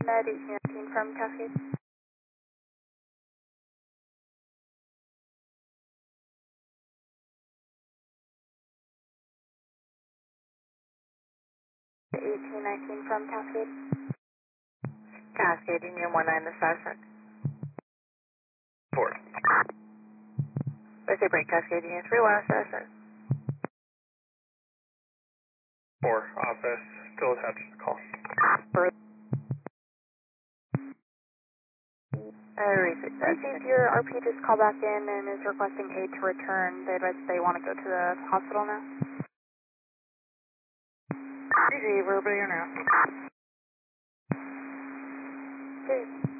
1819 from Cascade. 1819 from Cascade. Cascade, Union 19, this Addison. 4. Birthday break, Cascade, Union 31, this Addison. 4, office, still attached to the call. Received your RP just call back in and is requesting aid to return. They advise they want to go to the hospital now. GG, we're over here now. Okay.